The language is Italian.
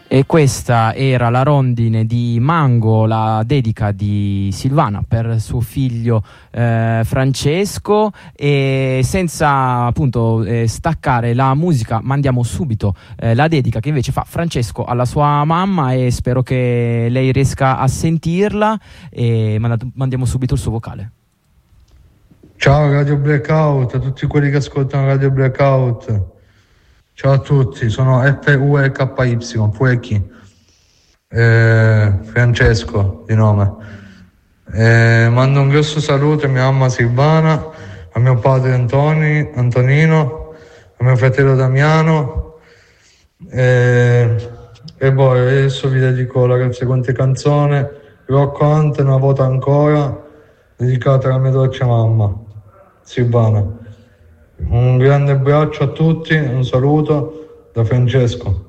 E questa era la rondine di Mango, la dedica di Silvana per suo figlio Francesco. E senza appunto staccare la musica, mandiamo subito la dedica che invece fa Francesco alla sua mamma, e spero che lei riesca a sentirla, e mandiamo subito il suo vocale. Ciao Radio Blackout, a tutti quelli che ascoltano Radio Blackout. Ciao a tutti, sono FUEKY, Fueki, Francesco di nome. Mando un grosso saluto a mia mamma Silvana, a mio padre Antonino, a mio fratello Damiano, e poi adesso vi dedico la seguente canzone, Rock On, Una volta ancora, dedicata alla mia dolce mamma Silvana. Un grande abbraccio a tutti, un saluto da Francesco.